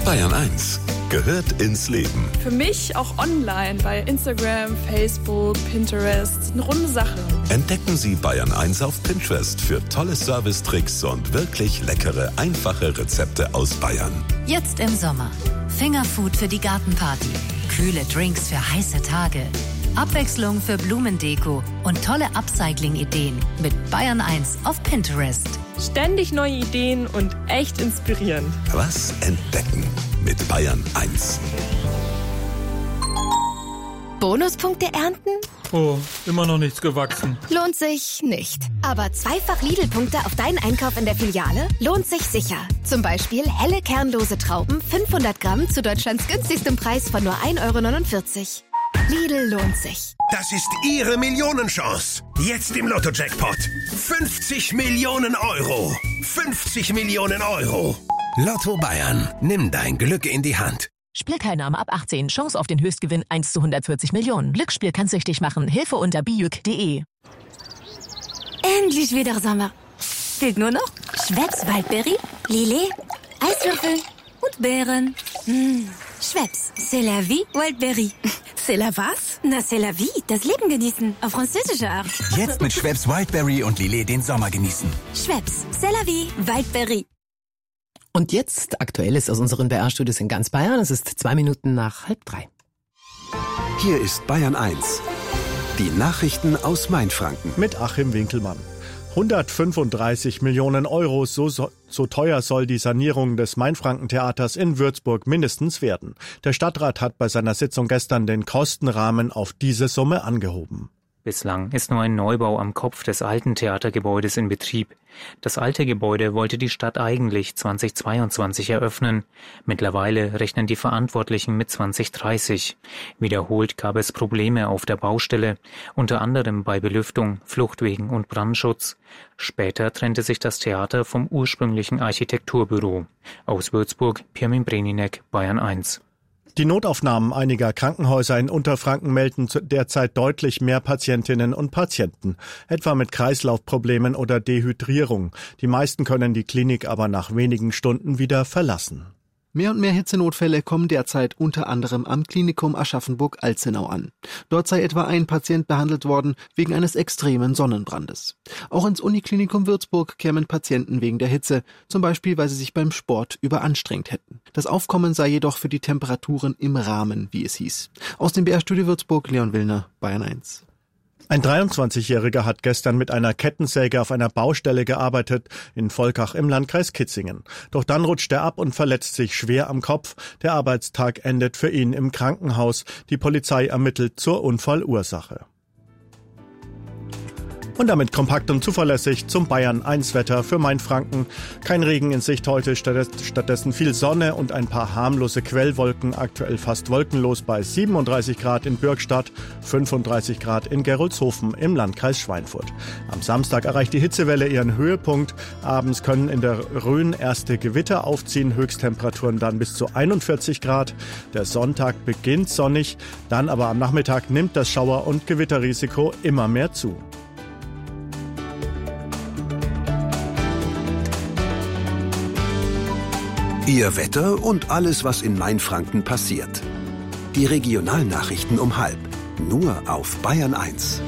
Bayern 1 gehört ins Leben. Für mich auch online bei Instagram, Facebook, Pinterest. Eine runde Sache. Entdecken Sie Bayern 1 auf Pinterest für tolle Servicetricks und wirklich leckere, einfache Rezepte aus Bayern. Jetzt im Sommer. Fingerfood für die Gartenparty. Kühle Drinks für heiße Tage. Abwechslung für Blumendeko und tolle Upcycling-Ideen mit Bayern 1 auf Pinterest. Ständig neue Ideen und echt inspirierend. Was entdecken mit Bayern 1. Bonuspunkte ernten? Oh, immer noch nichts gewachsen. Lohnt sich nicht. Aber zweifach Lidl-Punkte auf deinen Einkauf in der Filiale lohnt sich sicher. Zum Beispiel helle kernlose Trauben, 500 Gramm zu Deutschlands günstigstem Preis von nur 1,49 €. Lidl lohnt sich. Das ist Ihre Millionenchance. Jetzt im Lotto-Jackpot. 50 Millionen Euro. 50 Millionen Euro. Lotto Bayern. Nimm dein Glück in die Hand. Spielteilnahme ab 18. Chance auf den Höchstgewinn 1 zu 140 Millionen. Glücksspiel kann süchtig machen. Hilfe unter bijuk.de. Endlich wieder Sommer. Fehlt nur noch Schweppes Waldberry, Lillet, Eiswürfel und Beeren. Schweppes, c'est la vie, Waldberry. C'est la was? Na, c'est la vie, das Leben genießen, auf französische Art. Jetzt mit Schweppes Wildberry und Lillet den Sommer genießen. Schweppes, c'est la vie, Waldberry. Und jetzt Aktuelles aus unseren BR-Studios in ganz Bayern. Es ist 2 Minuten nach 2:30. Hier ist Bayern 1. Die Nachrichten aus Mainfranken. Mit Achim Winkelmann. 135 Millionen Euro, so teuer soll die Sanierung des Mainfranken-Theaters in Würzburg mindestens werden. Der Stadtrat hat bei seiner Sitzung gestern den Kostenrahmen auf diese Summe angehoben. Bislang ist nur ein Neubau am Kopf des alten Theatergebäudes in Betrieb. Das alte Gebäude wollte die Stadt eigentlich 2022 eröffnen. Mittlerweile rechnen die Verantwortlichen mit 2030. Wiederholt gab es Probleme auf der Baustelle, unter anderem bei Belüftung, Fluchtwegen und Brandschutz. Später trennte sich das Theater vom ursprünglichen Architekturbüro. Aus Würzburg, Pirmin Breninek, Bayern 1. Die Notaufnahmen einiger Krankenhäuser in Unterfranken melden derzeit deutlich mehr Patientinnen und Patienten, etwa mit Kreislaufproblemen oder Dehydrierung. Die meisten können die Klinik aber nach wenigen Stunden wieder verlassen. Mehr und mehr Hitzenotfälle kommen derzeit unter anderem am Klinikum Aschaffenburg-Alzenau an. Dort sei etwa ein Patient behandelt worden wegen eines extremen Sonnenbrandes. Auch ins Uniklinikum Würzburg kämen Patienten wegen der Hitze, zum Beispiel weil sie sich beim Sport überanstrengt hätten. Das Aufkommen sei jedoch für die Temperaturen im Rahmen, wie es hieß. Aus dem BR-Studio Würzburg, Leon Willner, Bayern 1. Ein 23-Jähriger hat gestern mit einer Kettensäge auf einer Baustelle gearbeitet in Volkach im Landkreis Kitzingen. Doch dann rutscht er ab und verletzt sich schwer am Kopf. Der Arbeitstag endet für ihn im Krankenhaus. Die Polizei ermittelt zur Unfallursache. Und damit kompakt und zuverlässig zum Bayern-1-Wetter für Mainfranken. Kein Regen in Sicht heute, stattdessen viel Sonne und ein paar harmlose Quellwolken. Aktuell fast wolkenlos bei 37 Grad in Bürgstadt, 35 Grad in Gerolzhofen im Landkreis Schweinfurt. Am Samstag erreicht die Hitzewelle ihren Höhepunkt. Abends können in der Rhön erste Gewitter aufziehen, Höchsttemperaturen dann bis zu 41 Grad. Der Sonntag beginnt sonnig, dann aber am Nachmittag nimmt das Schauer- und Gewitterrisiko immer mehr zu. Ihr Wetter und alles, was in Mainfranken passiert. Die Regionalnachrichten um 12:30. Nur auf Bayern 1.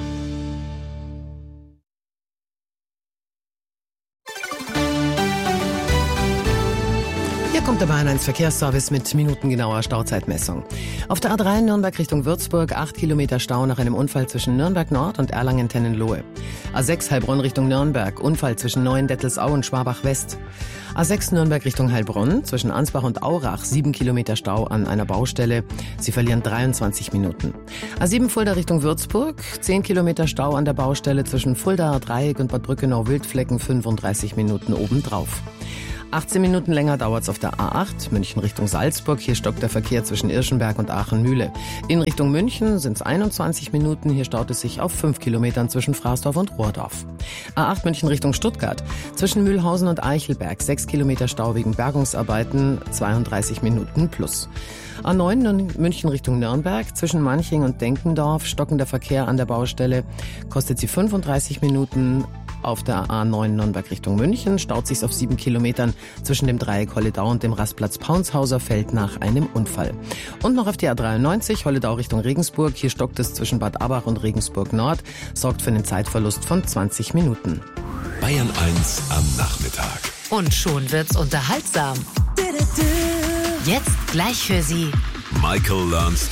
Hier kommt der Bayern 1 Verkehrsservice mit minutengenauer Stauzeitmessung. Auf der A3 Nürnberg Richtung Würzburg 8 Kilometer Stau nach einem Unfall zwischen Nürnberg Nord und Erlangen-Tennenlohe. A6 Heilbronn Richtung Nürnberg, Unfall zwischen Neuendettelsau und Schwabach West. A6 Nürnberg Richtung Heilbronn, zwischen Ansbach und Aurach 7 Kilometer Stau an einer Baustelle. Sie verlieren 23 Minuten. A7 Fulda Richtung Würzburg, 10 Kilometer Stau an der Baustelle zwischen Fuldaer Dreieck und Bad Brückenau-Wildflecken, 35 Minuten obendrauf. 18 Minuten länger dauert's auf der A8, München Richtung Salzburg. Hier stockt der Verkehr zwischen Irschenberg und Aachen-Mühle. In Richtung München sind's 21 Minuten. Hier staut es sich auf 5 Kilometern zwischen Fraßdorf und Rohrdorf. A8 München Richtung Stuttgart. Zwischen Mühlhausen und Eichelberg 6 Kilometer Stau wegen Bergungsarbeiten, 32 Minuten plus. A9 München Richtung Nürnberg. Zwischen Manching und Denkendorf stockender Verkehr an der Baustelle. Kostet sie 35 Minuten. Auf der A9 Nürnberg Richtung München staut sich's auf 7 Kilometern zwischen dem Dreieck Holledau und dem Rastplatz Paunshauser Feld nach einem Unfall. Und noch auf die A93 Holledau Richtung Regensburg. Hier stockt es zwischen Bad Abach und Regensburg Nord, sorgt für einen Zeitverlust von 20 Minuten. Bayern 1 am Nachmittag. Und schon wird's unterhaltsam. Jetzt gleich für Sie Michael Learns